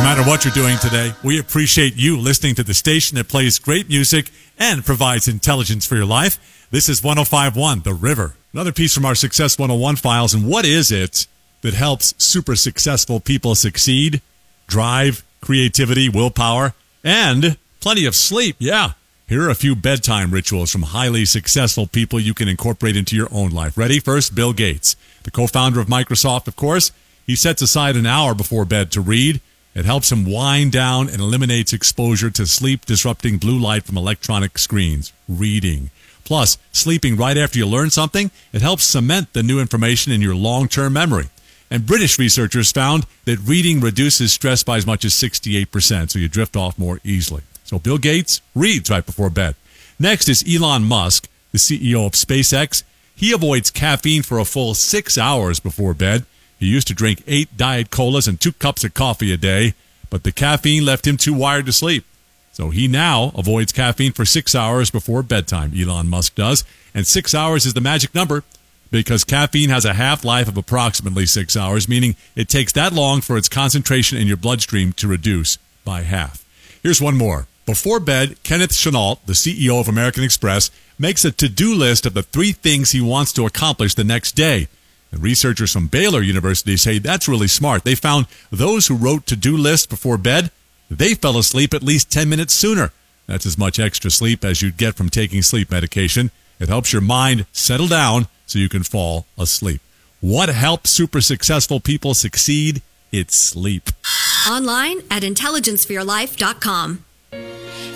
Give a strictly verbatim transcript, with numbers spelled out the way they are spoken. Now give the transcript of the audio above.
No matter what you're doing today, we appreciate you listening to the station that plays great music and provides intelligence for your life. This is one oh five point one, The River. Another piece from our Success one oh one files. And what is it that helps super successful people succeed? Drive, creativity, willpower, and plenty of sleep. Yeah. Here are a few bedtime rituals from highly successful people you can incorporate into your own life. Ready? First, Bill Gates, the co-founder of Microsoft, of course. He sets aside an hour before bed to read. It helps him wind down and eliminates exposure to sleep-disrupting blue light from electronic screens. Reading. Plus, sleeping right after you learn something, it helps cement the new information in your long-term memory. And British researchers found that reading reduces stress by as much as sixty-eight percent, so you drift off more easily. So Bill Gates reads right before bed. Next is Elon Musk, the C E O of SpaceX. He avoids caffeine for a full six hours before bed. He used to drink eight Diet Colas and two cups of coffee a day, but the caffeine left him too wired to sleep. So he now avoids caffeine for six hours before bedtime, Elon Musk does. And six hours is the magic number because caffeine has a half-life of approximately six hours, meaning it takes that long for its concentration in your bloodstream to reduce by half. Here's one more. Before bed, Kenneth Chenault, the C E O of American Express, makes a to-do list of the three things he wants to accomplish the next day. And researchers from Baylor University say that's really smart. They found those who wrote to-do lists before bed, they fell asleep at least ten minutes sooner. That's as much extra sleep as you'd get from taking sleep medication. It helps your mind settle down so you can fall asleep. What helps super successful people succeed? It's sleep. Online at intelligence for your life dot com.